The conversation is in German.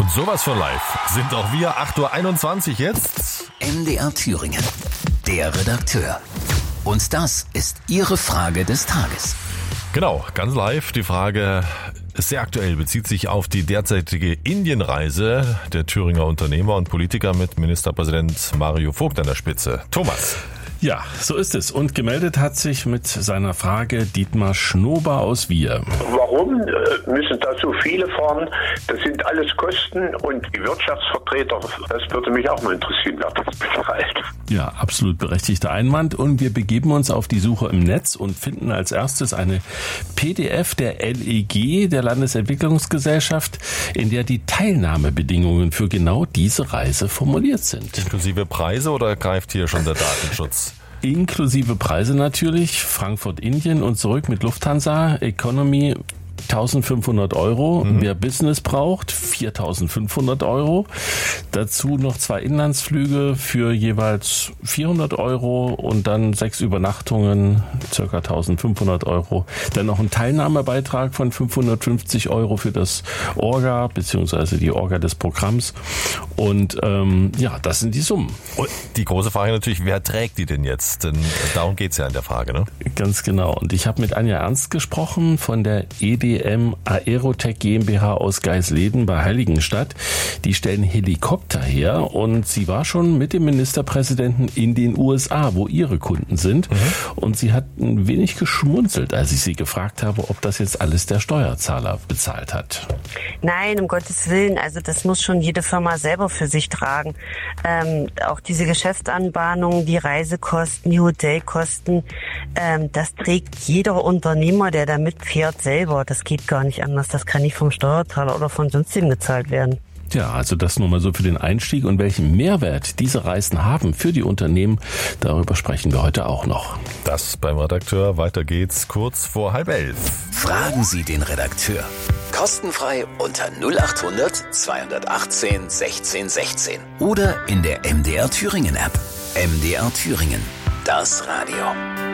Und sowas von live sind auch wir. 8:21 Uhr jetzt. MDR Thüringen, der Redakteur. Und das ist Ihre Frage des Tages. Genau, ganz live. Die Frage ist sehr aktuell, bezieht sich auf die derzeitige Indienreise der Thüringer Unternehmer und Politiker mit Ministerpräsident Mario Vogt an der Spitze. Thomas. Ja, so ist es. Und gemeldet hat sich mit seiner Frage Dietmar Schnober aus Wier. Warum müssen da so viele fahren? Das sind alles Kosten und die Wirtschaftsvertreter, das würde mich auch mal interessieren, wer das bezahlt. Ja, absolut berechtigter Einwand. Und wir begeben uns auf die Suche im Netz und finden als erstes eine PDF der LEG, der Landesentwicklungsgesellschaft, in der die Teilnahmebedingungen für genau diese Reise formuliert sind. Inklusive Preise oder greift hier schon der Datenschutz? Inklusive Preise natürlich, Frankfurt, Indien und zurück mit Lufthansa, Economy 1.500 Euro, wer Business braucht, 4.500 Euro. Dazu noch 2 Inlandsflüge für jeweils 400 Euro und dann 6 Übernachtungen, ca. 1.500 Euro. Dann noch ein Teilnahmebeitrag von 550 Euro für das Orga, beziehungsweise die Orga des Programms. Und ja, das sind die Summen. Und die große Frage natürlich, wer trägt die denn jetzt? Denn darum geht's ja in der Frage, ne? Ganz genau. Und ich habe mit Anja Ernst gesprochen von der EDM Aerotech GmbH aus Geisleden bei Heiligenstadt. Die stellen Helikopter her und sie war schon mit dem Ministerpräsidenten in den USA, wo ihre Kunden sind. Und sie hat ein wenig geschmunzelt, als ich sie gefragt habe, ob das jetzt alles der Steuerzahler bezahlt hat. Nein, um Gottes Willen. Also das muss schon jede Firma selber für sich tragen. Auch diese Geschäftsanbahnungen, die Reisekosten, die Hotelkosten, das trägt jeder Unternehmer, der da mitfährt, selber. Das geht gar nicht anders. Das kann nicht vom Steuerzahler oder von sonstigem gezahlt werden. Ja, also das nur mal so für den Einstieg. Und welchen Mehrwert diese Reisen haben für die Unternehmen, darüber sprechen wir heute auch noch. Das beim Redakteur. Weiter geht's kurz vor 10:30. Fragen Sie den Redakteur. Kostenfrei unter 0800 218 16 16 oder in der MDR Thüringen App. MDR Thüringen, das Radio.